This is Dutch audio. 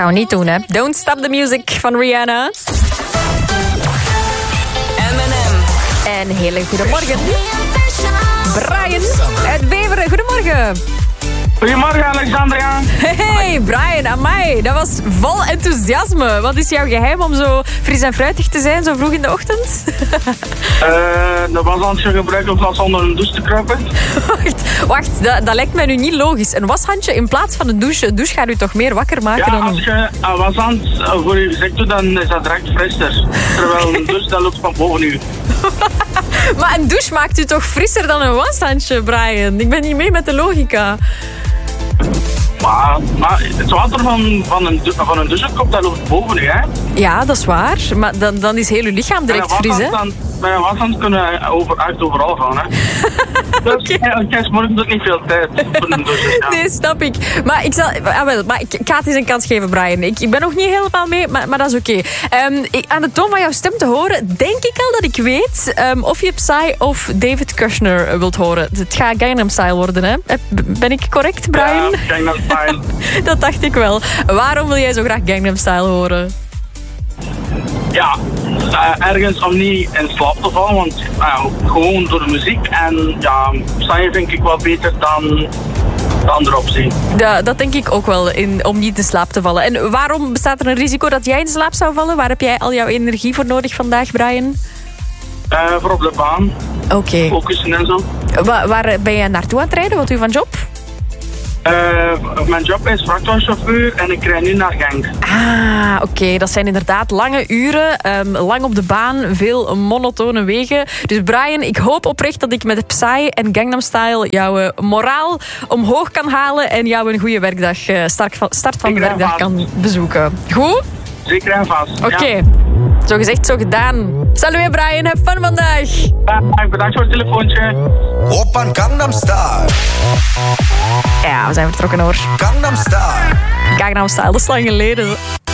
gaan we niet doen, hè. Don't Stop the Music van Rihanna. M&M. En hele goedemorgen. Brian uit Beveren, goedemorgen. Goedemorgen, Alexandria. Hey Brian, amai, dat was vol enthousiasme. Wat is jouw geheim om zo fris en fruitig te zijn, zo vroeg in de ochtend? Dat washandje gebruiken in plaats van onder een douche te kruipen. Wacht, dat lijkt mij nu niet logisch. Een washandje in plaats van een douche. Een douche gaat u toch meer wakker maken Ja, dan... als je een washand voor je gezicht doet, dan is dat direct frisser. Terwijl een douche, dat loopt van boven u. Maar een douche maakt u toch frisser dan een washandje, Brian? Ik ben niet mee met de logica. Maar het water van een douchekop, dat loopt boven u, hè? Ja, dat is waar. Maar dan is heel uw lichaam direct fris, hè? Bij een washand kunnen we echt overal gaan, hè? Dus eigenlijk morgen doet niet veel tijd voor een douche. Ja. Nee, snap ik. Maar ik ga het eens een kans geven, Brian. Ik ben nog niet helemaal mee, maar dat is oké. Aan de toon van jouw stem te horen, denk ik al dat ik weet of je Psy of David Kushner wilt horen. Het gaat Gangnam Style worden, hè? Ben ik correct, Brian? Ja, Gangnam Style. Dat dacht ik wel. Waarom wil jij zo graag Gangnam Style horen? Ja, ergens om niet in slaap te vallen, want gewoon door de muziek. En ja, Psy vind ik wel beter dan de andere optie. Dat denk ik ook wel, om niet in slaap te vallen. En waarom bestaat er een risico dat jij in slaap zou vallen? Waar heb jij al jouw energie voor nodig vandaag, Brian? Voor op de baan. Oké. Focussen en zo. Waar ben je naartoe aan het rijden? Wat doe je van job? Mijn job is vrachtwagenchauffeur en ik rijd nu naar Genk. Oké. Dat zijn inderdaad lange uren, lang op de baan, veel monotone wegen. Dus Brian, ik hoop oprecht dat ik met Psy en Gangnam Style jouw moraal omhoog kan halen en jou een goede werkdag, start van de werkdag kan bezoeken. Goed? Zeker en vast. Oké. Ja. Zo gezegd, zo gedaan. Salut Brian, heb fun vandaag. Bedankt voor het telefoontje. Oppan Gangnam Style. Ja, we zijn vertrokken hoor. Gangnam Style. Gangnam Style, dat is lang geleden.